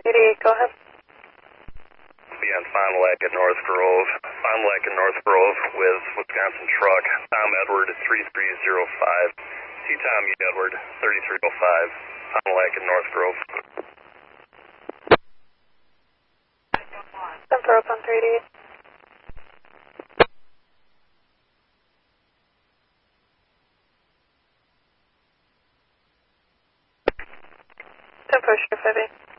88, go ahead. Be on Fond du Lac at North Grove. Fond du Lac at North Grove with Wisconsin Truck. Tom Edward at 3305. T. Tom Edward, 3305. Fond du Lac at North Grove. 10 for up on 388. 10 for 5